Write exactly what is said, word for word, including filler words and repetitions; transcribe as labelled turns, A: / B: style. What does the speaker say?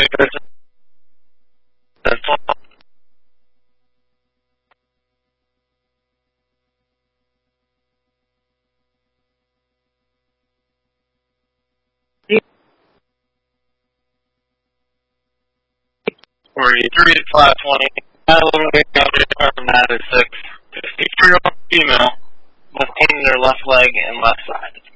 A: forty-three to five twenty. That is six. fifty-three female with pain in their left leg and left side.